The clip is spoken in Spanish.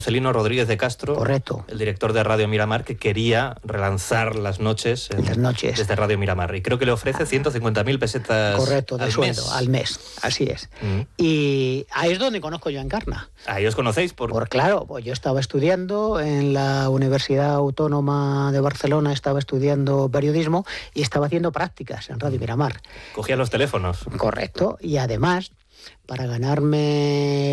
Celino Rodríguez de Castro, correcto, el director de Radio Miramar, que quería relanzar las noches, desde Radio Miramar. Y creo que le ofrece 150.000 pesetas correcto, de al sueldo, mes. al mes. Así es. Y ahí es donde conozco yo a Encarna. Ahí os conocéis. Claro, pues yo estaba estudiando en la Universidad Autónoma de Barcelona, estaba estudiando periodismo y estaba haciendo prácticas en Radio Miramar. Cogía los teléfonos. Correcto. Y además, para ganarme